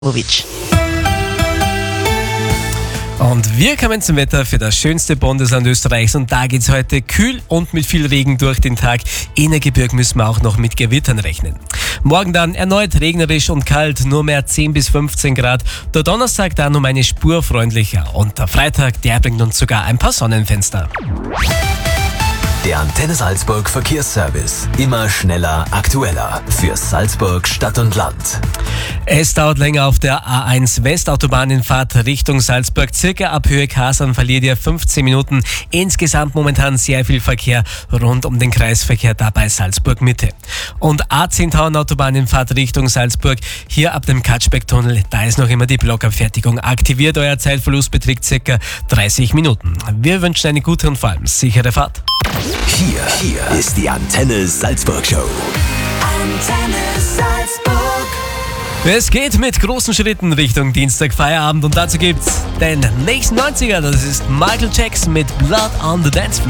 Wovic. Und wir kommen zum Wetter für das schönste Bundesland Österreichs und da geht's heute kühl und mit viel Regen durch den Tag. In der Gebirg müssen wir auch noch mit Gewittern rechnen. Morgen dann erneut regnerisch und kalt, nur mehr 10 bis 15 Grad. Der Donnerstag dann um eine Spur freundlicher und der Freitag, der bringt uns sogar ein paar Sonnenfenster. Der Antenne Salzburg Verkehrsservice. Immer schneller, aktueller. Für Salzburg Stadt und Land. Es dauert länger auf der A1 Westautobahninfahrt Richtung Salzburg. Circa ab Höhe Kasern verliert ihr 15 Minuten. Insgesamt momentan sehr viel Verkehr rund um den Kreisverkehr da bei Salzburg Mitte. Und A10 Autobahninfahrt Richtung Salzburg. Hier ab dem Katschbeck-Tunnel, da ist noch immer die Blockabfertigung aktiviert. Euer Zeitverlust beträgt circa 30 Minuten. Wir wünschen eine gute und vor allem sichere Fahrt. Hier ist die Antenne Salzburg Show. Antenne Salzburg. Es geht mit großen Schritten Richtung Dienstag Feierabend und dazu gibt's den nächsten 90er. Das ist Michael Jackson mit Blood on the Dance Floor.